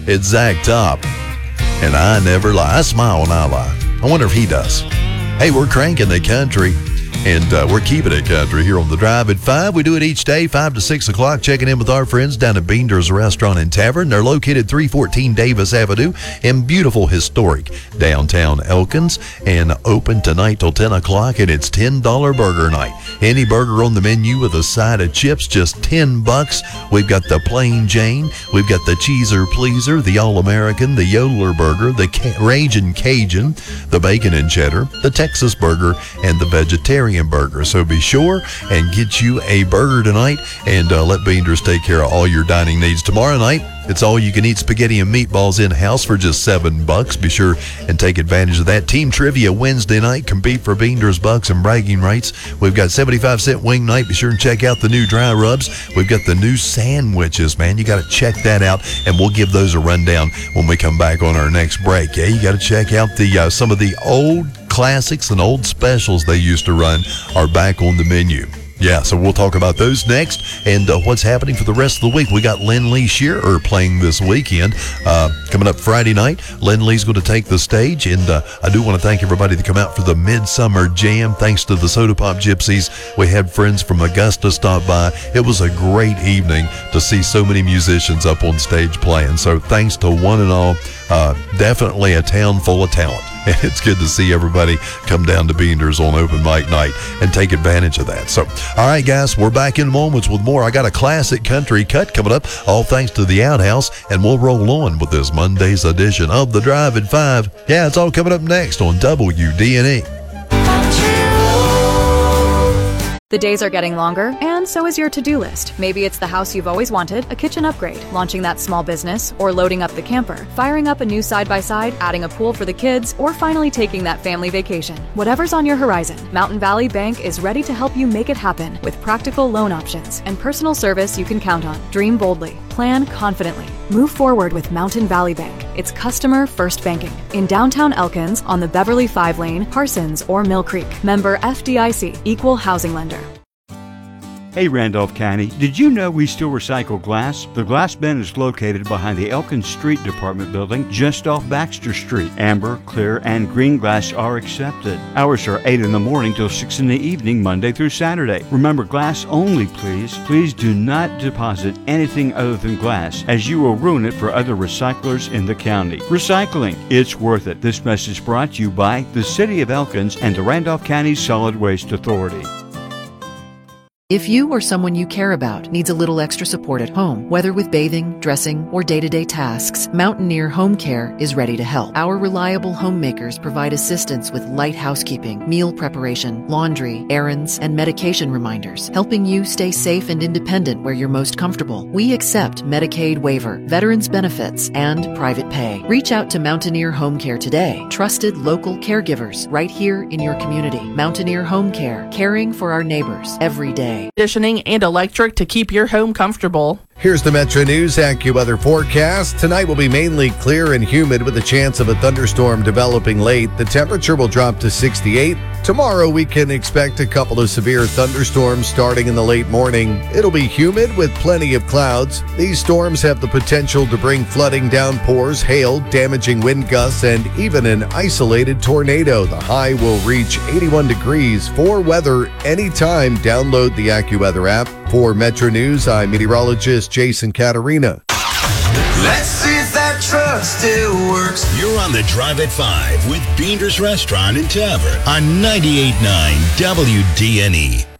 It's Zach Top. And I never lie. I smile when I lie. I wonder if he does. Hey, we're cranking the country. And we're keeping it country here on The Drive at 5. We do it each day, 5 to 6 o'clock, checking in with our friends down at Beender's Restaurant and Tavern. They're located 314 Davis Avenue in beautiful, historic downtown Elkins, and open tonight till 10 o'clock, and it's $10 burger night. Any burger on the menu with a side of chips, just $10. We've got the Plain Jane. We've got the Cheeser Pleaser, the All-American, the Yodeler Burger, the Ragin' Cajun, the Bacon and Cheddar, the Texas Burger, and the Vegetarian Burger. So be sure and get you a burger tonight, and let Beender's take care of all your dining needs. Tomorrow night, it's all you can eat spaghetti and meatballs in-house for just $7. Be sure and take advantage of that. Team Trivia Wednesday night. Compete for Beender's bucks and bragging rights. We've got 75-cent wing night. Be sure and check out the new dry rubs. We've got the new sandwiches, man. You got to check that out, and we'll give those a rundown when we come back on our next break. Yeah, you got to check out the some of the old classics and old specials they used to run are back on the menu. Yeah, so we'll talk about those next, and what's happening for the rest of the week. We got Lindley Shearer playing this weekend. Coming up Friday night, Lindley's going to take the stage, and I do want to thank everybody that come out for the Midsummer Jam. Thanks to the Soda Pop Gypsies. We had friends from Augusta stop by. It was a great evening to see so many musicians up on stage playing. So thanks to one and all. Definitely a town full of talent. And it's good to see everybody come down to Beender's on open mic night and take advantage of that. So, all right, guys, we're back in moments with more. I got a classic country cut coming up, all thanks to the Outhouse, and we'll roll on with this Monday's edition of The Drive at 5. Yeah, it's all coming up next on WDNE. The days are getting longer, and so is your to-do list. Maybe it's the house you've always wanted, a kitchen upgrade, launching that small business, or loading up the camper, firing up a new side-by-side, adding a pool for the kids, or finally taking that family vacation. Whatever's on your horizon, Mountain Valley Bank is ready to help you make it happen with practical loan options and personal service you can count on. Dream boldly. Plan confidently. Move forward with Mountain Valley Bank. It's customer-first banking. In downtown Elkins, on the Beverly 5 lane, Parsons, or Mill Creek. Member FDIC, Equal Housing Lender. Hey Randolph County, did you know we still recycle glass? The glass bin is located behind the Elkins Street Department building just off Baxter Street. Amber, clear, and green glass are accepted. Hours are 8 in the morning till 6 in the evening, Monday through Saturday. Remember, glass only, please. Please do not deposit anything other than glass, as you will ruin it for other recyclers in the county. Recycling, it's worth it. This message brought to you by the City of Elkins and the Randolph County Solid Waste Authority. If you or someone you care about needs a little extra support at home, whether with bathing, dressing, or day-to-day tasks, Mountaineer Home Care is ready to help. Our reliable homemakers provide assistance with light housekeeping, meal preparation, laundry, errands, and medication reminders, helping you stay safe and independent where you're most comfortable. We accept Medicaid waiver, veterans benefits, and private pay. Reach out to Mountaineer Home Care today. Trusted local caregivers right here in your community. Mountaineer Home Care, caring for our neighbors every day. Conditioning and electric to keep your home comfortable. Here's the Metro News AccuWeather forecast. Tonight will be mainly clear and humid with a chance of a thunderstorm developing late. The temperature will drop to 68. Tomorrow we can expect a couple of severe thunderstorms starting in the late morning. It'll be humid with plenty of clouds. These storms have the potential to bring flooding, downpours, hail, damaging wind gusts, and even an isolated tornado. The high will reach 81 degrees. For weather anytime, download the AccuWeather app. For Metro News, I'm meteorologist Jason Caterina. Let's see if that trust still works. You're on The Drive at 5 with Beender's Restaurant and Tavern on 98.9 WDNE.